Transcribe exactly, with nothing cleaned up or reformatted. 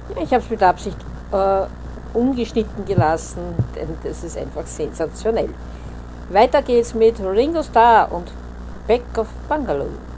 Ja, ich habe es mit Absicht äh, ungeschnitten gelassen, denn das ist einfach sensationell. Weiter geht's mit Ringo Starr und Back of Bungalow.